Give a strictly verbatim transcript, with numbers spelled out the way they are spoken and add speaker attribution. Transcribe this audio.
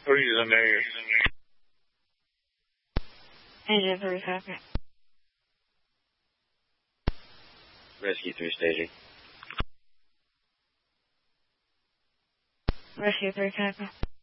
Speaker 1: Three's in there.
Speaker 2: Engine three copy.
Speaker 3: Rescue three staging.
Speaker 2: Rescue three copy.